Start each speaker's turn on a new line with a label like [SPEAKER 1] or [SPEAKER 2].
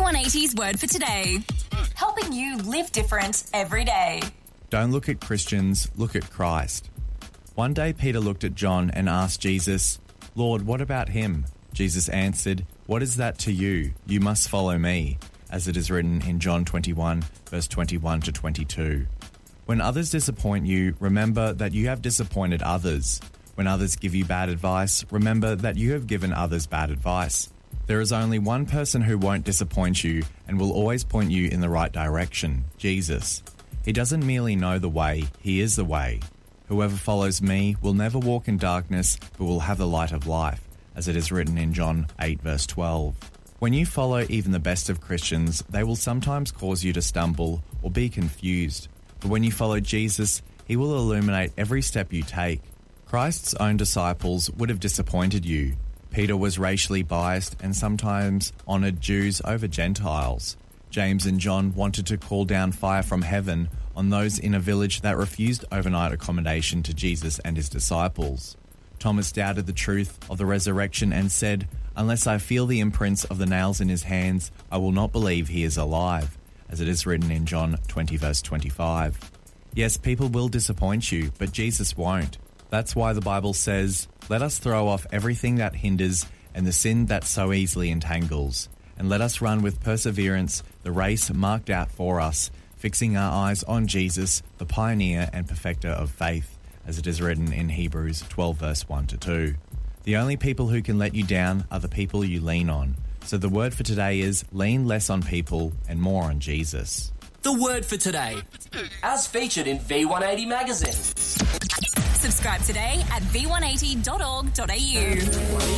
[SPEAKER 1] V180's word for today. Helping you live different every day.
[SPEAKER 2] Don't look at Christians, look at Christ. One day Peter looked at John and asked Jesus, "Lord, what about him?" Jesus answered, "What is that to you? You must follow me," as it is written in John 21, verse 21 to 22. When others disappoint you, remember that you have disappointed others. When others give you bad advice, remember that you have given others bad advice. There is only one person who won't disappoint you and will always point you in the right direction, Jesus. He doesn't merely know the way, he is the way. Whoever follows me will never walk in darkness, but will have the light of life, as it is written in John 8, verse 12. When you follow even the best of Christians, they will sometimes cause you to stumble or be confused. But when you follow Jesus, he will illuminate every step you take. Christ's own disciples would have disappointed you. Peter was racially biased and sometimes honoured Jews over Gentiles. James and John wanted to call down fire from heaven on those in a village that refused overnight accommodation to Jesus and his disciples. Thomas doubted the truth of the resurrection and said, "Unless I feel the imprints of the nails in his hands, I will not believe he is alive," as it is written in John 20, verse 25. Yes, people will disappoint you, but Jesus won't. That's why the Bible says, "Let us throw off everything that hinders and the sin that so easily entangles, and let us run with perseverance the race marked out for us, fixing our eyes on Jesus, the pioneer and perfecter of faith," as it is written in Hebrews 12, verse 1 to 2. The only people who can let you down are the people you lean on. So the word for today is lean less on people and more on Jesus.
[SPEAKER 3] The word for today, as featured in V180 magazine.
[SPEAKER 1] Subscribe today at v180.org.au.